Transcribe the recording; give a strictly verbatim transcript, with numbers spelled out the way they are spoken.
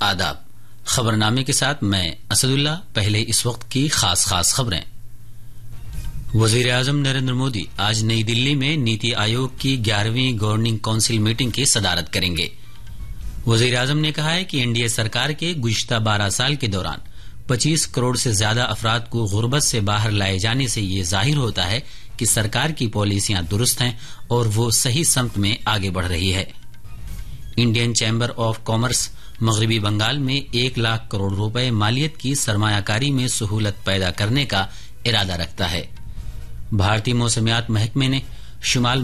आदाब। खबरनामे के साथ मैं असदुल्ला। पहले इस वक्त की खास खास खबरें। वजीर आजम नरेंद्र मोदी आज नई दिल्ली में नीति आयोग की ग्यारहवीं गवर्निंग काउंसिल मीटिंग की सदारत करेंगे। वजीर आजम ने कहा है कि एनडीए सरकार के गुज़िश्ता बारह साल के दौरान पच्चीस करोड़ से ज्यादा अफराद को गुर्बत से बाहर लाए जाने से ये जाहिर होता है कि सरकार की पॉलिसियां दुरुस्त हैं और वो सही समत में आगे बढ़ रही है। इंडियन चैम्बर ऑफ कॉमर्स मगरबी बंगाल में एक लाख करोड़ रुपए मालियत की सरमायाकारी में सहूलत पैदा करने का इरादा रखता है। भारतीय मौसमियात महकमे ने शुमाल